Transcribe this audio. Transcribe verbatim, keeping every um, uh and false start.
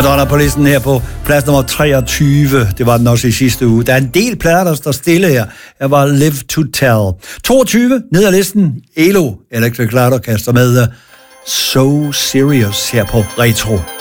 Madonna på listen her på plads nummer treogtyve. Det var den også i sidste uge. Der er en del plader, der står stille her. Jeg var Live to Tell. toogtyve, ned ad listen. E L O, Electric Light Orchestra med So Serious her på Retro.